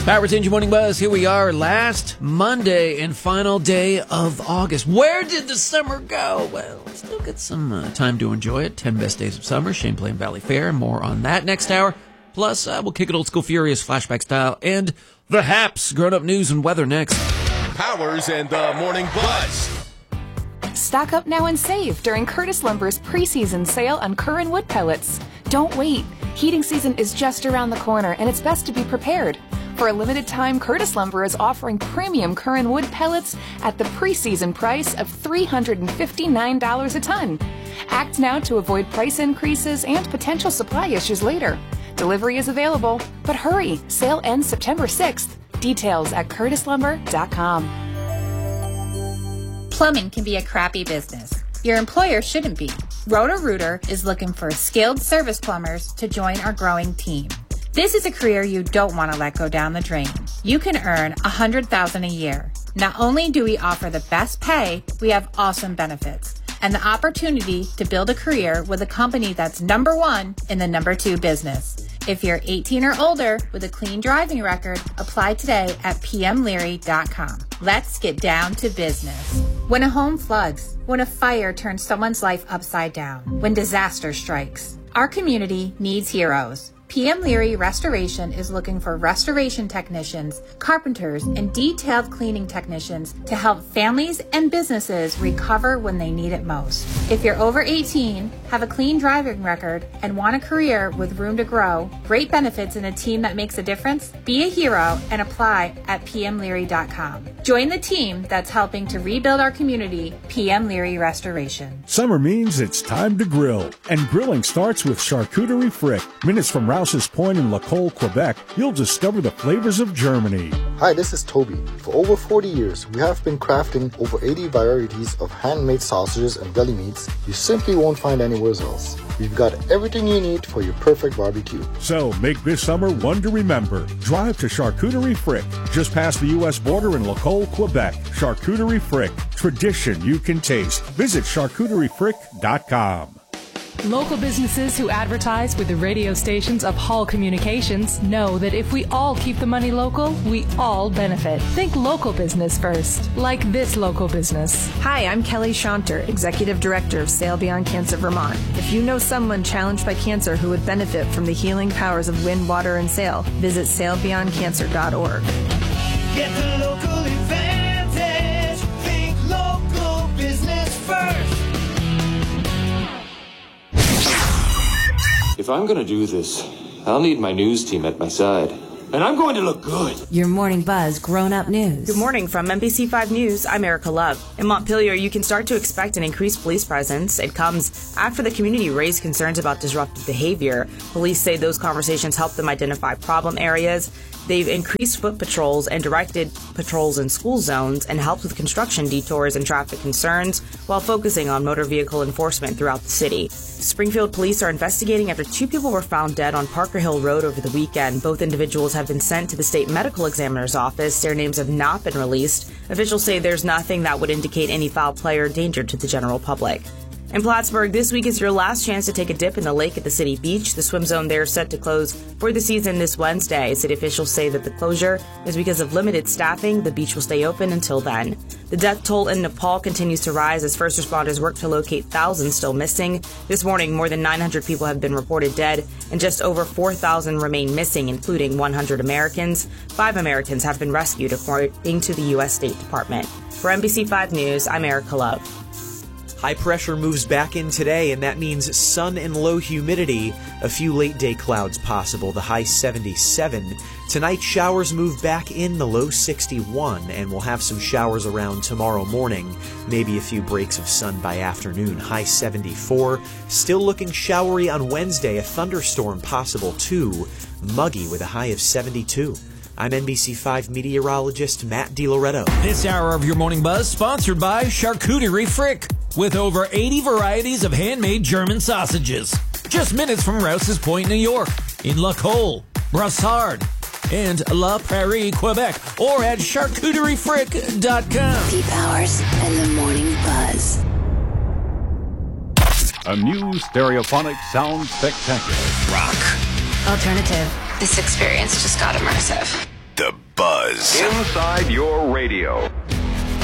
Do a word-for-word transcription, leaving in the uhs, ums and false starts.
Power Change Morning Buzz. Here we are, last Monday and final day of August. Where did the summer go? Well, still get some uh, time to enjoy it. ten best days of summer, Champlain Valley Fair. More on that next hour. Plus, uh, we'll kick it old school furious flashback style. And the Haps, grown-up news and weather next. Powers and the Morning Buzz. Stock up now and save during Curtis Lumber's preseason sale on Curran wood pellets. Don't wait. Heating season is just around the corner, and it's best to be prepared. For a limited time, Curtis Lumber is offering premium Curran wood pellets at the preseason price of three hundred fifty-nine dollars a ton. Act now to avoid price increases and potential supply issues later. Delivery is available, but hurry, sale ends September sixth. Details at curtis lumber dot com. Plumbing can be a crappy business. Your employer shouldn't be. Roto-Rooter is looking for skilled service plumbers to join our growing team. This is a career you don't want to let go down the drain. You can earn one hundred thousand dollars a year. Not only do we offer the best pay, we have awesome benefits and the opportunity to build a career with a company that's number one in the number two business. If you're eighteen or older with a clean driving record, apply today at p m leary dot com. Let's get down to business. When a home floods, when a fire turns someone's life upside down, when disaster strikes, our community needs heroes. P M Leary Restoration is looking for restoration technicians, carpenters, and detailed cleaning technicians to help families and businesses recover when they need it most. If you're over eighteen, have a clean driving record, and want a career with room to grow, great benefits, and a team that makes a difference, be a hero and apply at p m leary dot com. Join the team that's helping to rebuild our community, P M Leary Restoration. Summer means it's time to grill, and grilling starts with Charcuterie Frick. Minutes from Rouse's Point in La Colle, Quebec, you'll discover the flavors of Germany. Hi, this is Toby. For over forty years, we have been crafting over eighty varieties of handmade sausages and deli meats you simply won't find anywhere else. We've got everything you need for your perfect barbecue. So make this summer one to remember. Drive to Charcuterie Frick, just past the U S border in La Colle, Quebec. Charcuterie Frick, tradition you can taste. Visit charcuterie frick dot com. Local businesses who advertise with the radio stations of Hall Communications know that if we all keep the money local, we all benefit. Think local business first, like this local business. Hi, I'm Kelly Shanter, Executive Director of Sail Beyond Cancer Vermont. If you know someone challenged by cancer who would benefit from the healing powers of wind, water, and sail, visit sail beyond cancer dot org. Get the local advantage. Think local business first. If I'm going to do this, I'll need my news team at my side. And I'm going to look good. Your Morning Buzz Grown-Up News. Good morning from N B C five News. I'm Erica Love. In Montpelier, you can start to expect an increased police presence. It comes after the community raised concerns about disruptive behavior. Police say those conversations help them identify problem areas. They've increased foot patrols and directed patrols in school zones and helped with construction detours and traffic concerns while focusing on motor vehicle enforcement throughout the city. Springfield police are investigating after two people were found dead on Parker Hill Road over the weekend. Both individuals have been sent to the state medical examiner's office. Their names have not been released. Officials say there's nothing that would indicate any foul play or danger to the general public. In Plattsburgh, this week is your last chance to take a dip in the lake at the city beach. The swim zone there is set to close for the season this Wednesday. City officials say that the closure is because of limited staffing. The beach will stay open until then. The death toll in Nepal continues to rise as first responders work to locate thousands still missing. This morning, more than nine hundred people have been reported dead, and just over four thousand remain missing, including one hundred Americans. Five Americans have been rescued, according to the U S State Department. For N B C five News, I'm Erica Love. High pressure moves back in today, and that means sun and low humidity. A few late-day clouds possible, the high seventy-seven. Tonight, showers move back in, the low sixty-one, and we'll have some showers around tomorrow morning. Maybe a few breaks of sun by afternoon, high seventy-four. Still looking showery on Wednesday, a thunderstorm possible too. Muggy with a high of seventy-two. I'm N B C five meteorologist Matt DiLoretto. This hour of your Morning Buzz sponsored by Charcuterie Frick, with over eighty varieties of handmade German sausages. Just minutes from Rouse's Point, New York, in La Colle, Brassard, and La Prairie, Quebec, or at charcuterie frick dot com. Pete Powers and the Morning Buzz. A new stereophonic sound spectacular. Rock. Alternative. This experience just got immersive. The Buzz. Inside your radio.